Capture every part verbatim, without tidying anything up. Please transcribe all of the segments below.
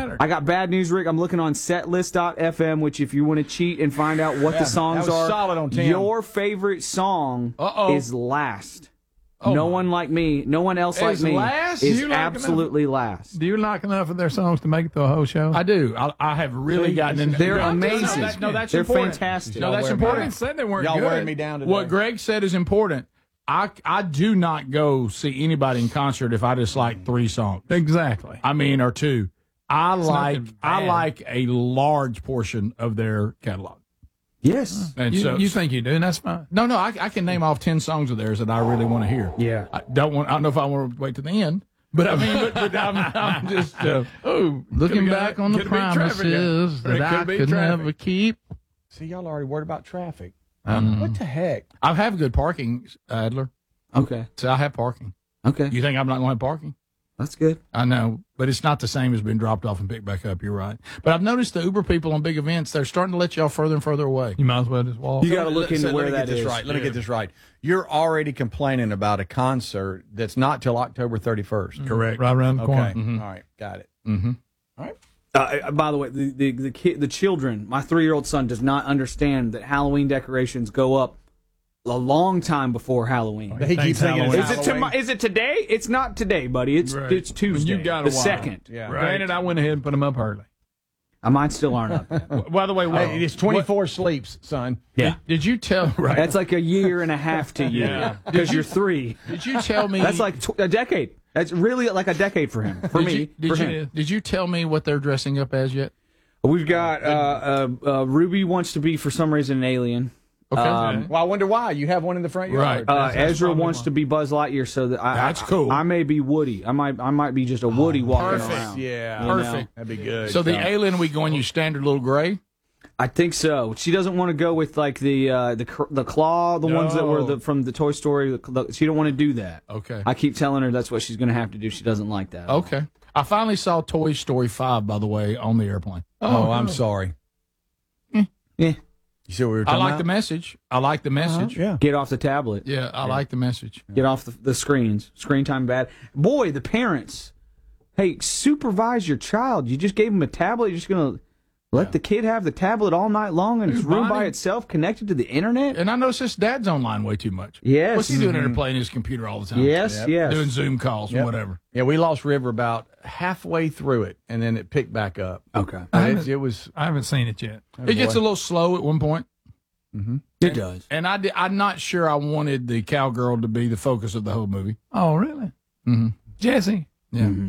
matter. I got bad news, Rick. I'm looking on setlist dot f m, which if you want to cheat and find out what Yeah, the songs that was are, solid on Tim. your favorite song Uh-oh. is last. Oh, no my. one like me, no one else like Is me last? is You like absolutely last. Do you like enough of their songs to make it through a whole show? I do. I, I have really gotten into They're No, no, amazing. that- No, that's They're important. fantastic. No, Y'all that's wear me I important. didn't say they weren't Y'all good. wearing me down today. What Greg said is important. I, I do not go see anybody in concert if I just like three songs. Exactly. I mean, or two. I like nothing I bad. like a large portion of their catalog. Yes. And You, so, you think you do, and that's fine. no, no, I, I can name off ten songs of theirs that I really want to hear. Yeah. I don't want. I don't know if I want to wait to the end, but I mean, but, but I'm, I'm just. Uh, oh, Looking could've back got- on the could've been traffic promises again. Or it that I could've been could traffic. never keep. See, y'all already worried about traffic. Um, What the heck? I have good parking, Adler. Okay. So I have parking. Okay. You think I'm not going to have parking? That's good. I know, but it's not the same as being dropped off and picked back up. You're right. But I've noticed the Uber people on big events, they're starting to let y'all further and further away. You might as well just walk. You got to look Let- into so where let me that get this is. right. Let me get this right. You're already complaining about a concert that's not till October thirty-first. Correct. right around the Okay. corner. Mhm. All right. Got it. Mm-hmm. All right. Uh, by the way, the the the, kid, the children, my three-year-old son does not understand that Halloween decorations go up a long time before Halloween. He keeps thinking it's Is it Halloween. tomo- Is it today? It's not today, buddy. It's Right. it's Tuesday. You got a the while. second. Yeah. Granted, I went ahead and put them up early. Uh, mine still aren't up. Yet. By the way, what, Hey, it's twenty-four sleeps, son. Yeah. did you tell? Right. That's like a year and a half to you Yeah. because you're three. Did you tell me? That's like tw- a decade. That's really like a decade for him. For did me, You, did for you? him. Did you tell me what they're dressing up as yet? We've got uh, uh, uh, Ruby wants to be for some reason an alien. Okay. Um, Well, I wonder why. You have one in the front yard. Right. Uh, That's- that's Ezra probably wants why. to be Buzz Lightyear, so that I, That's I- cool. I, may be Woody. I might I might be just a Woody walking perfect. around. Yeah. You know? Perfect. That'd be good. So the alien, we going you standard little gray? I think so. She doesn't want to go with like the uh, the cr- the claw, the ones that were No. the, from the Toy Story. The, the, she don't want to do that. Okay. I keep telling her that's what she's going to have to do. She doesn't like that. Okay. I finally saw Toy Story five, by the way, on the airplane. Oh, I'm sorry. Yeah. You see what we were I talking like about? the message. I like the message. Yeah. Get off the tablet. Yeah, I like the message. Get off the, the screens. Screen time bad. Boy, the parents. Hey, supervise your child. You just gave him a tablet. You're just going to let the kid have the tablet all night long in his Dude, room by Bonnie- itself, connected to the internet? And I noticed his dad's online way too much. Yes. What's he doing in there playing his computer all the time? Yes, Yep. yes. Doing Zoom calls Yep. and whatever. Yeah, we lost River about halfway through it, and then it picked back up. Okay. But it, it was. I haven't seen it yet. oh, It gets a boy. little slow at one point. It does. And I did, I'm not sure I wanted the cowgirl to be the focus of the whole movie. Oh, really? Mm-hmm. Jesse. Yeah. Mm-hmm.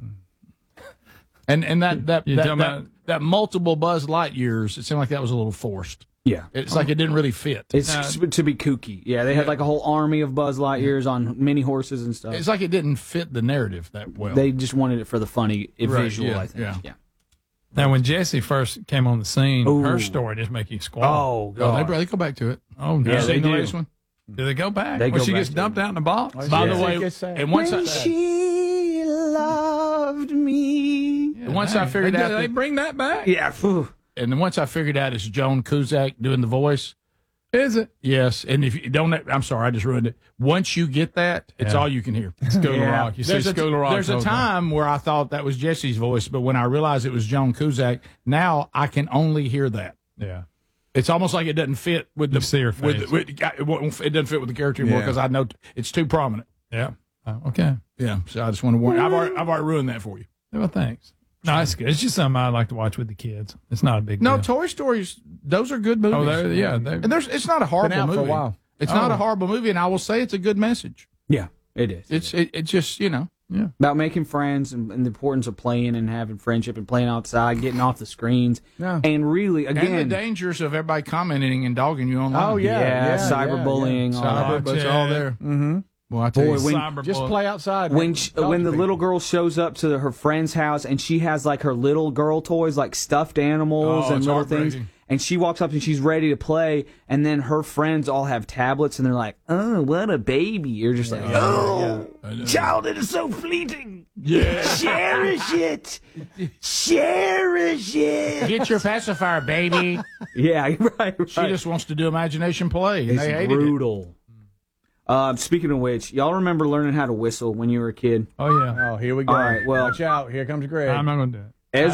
And and that that You that, talking that, about- that multiple Buzz Lightyears, it seemed like that was a little forced. Yeah. It's like it didn't really fit. It's Uh, to be kooky. Yeah, they had like a whole army of Buzz Lightyears on mini horses and stuff. It's like it didn't fit the narrative that well. They just wanted it for the funny Right, visual, yeah, I think. yeah. Yeah. Now, when Jessie first came on the scene, Ooh. her story just make you squall. Oh, Oh, they, God. they go back to it. Oh, no. You Yeah, seen they the do. latest one? Do they go back? They when go she back gets to dumped it. out in the box? Oh, By Yeah. the way, It gets sad. and once I, she loved me. Yeah, once I dang. figured they, out They that- bring that back? Yeah. phew. and then once I figured out it's Joan Cusack doing the voice. Is it? Yes, and if you don't, I'm sorry, I just ruined it. Once you get that, it's Yeah. all you can hear. School of Yeah. Rock. You see There's a, School of Rock. there's a the whole time where I thought that was Jesse's voice, but when I realized it was Joan Cusack, now I can only hear that. Yeah. It's almost like it doesn't fit with the You see her with, face. with it, won't- it doesn't fit with the character anymore Yeah. because I know it's too prominent. Yeah. Oh, okay. Yeah, so I just want to warn. I've already, I've already ruined that for you. Well, thanks. No, it's good. It's just something I like to watch with the kids. It's not a big No, deal. Toy Stories, those are good movies. Oh, they're, yeah. They're, and there's it's not a horrible Been out movie. for a while. It's not Oh. a horrible movie, and I will say it's a good message. Yeah, it is. It's it, it just you know yeah. About making friends and, and the importance of playing and having friendship and playing outside, getting off the screens. Yeah. And really, and again, the dangers of everybody commenting and dogging you online. Oh, yeah. yeah, yeah, cyberbullying, yeah. all that. Cyber, but it's all there. Mm-hmm. Well, I tell Boy, you, when- Cyber Just book. play outside. when man. she, Talk when to the people. little girl shows up to her friend's house and she has like her little girl toys, like stuffed animals Oh, and it's little things, heartbreaking. and she walks up and she's ready to play, and then her friends all have tablets and they're like, "Oh, what a baby!" You're just like, "Oh, childhood is so fleeting. yeah. Cherish it, cherish it." Get your pacifier, baby. Yeah, right. right. She just wants to do imagination play, and it's they hated it. brutal. Uh, speaking of which, y'all remember learning how to whistle when you were a kid? Oh, yeah. Oh, here we go. All right, well- Watch out. Here comes Greg. I'm not going to do it.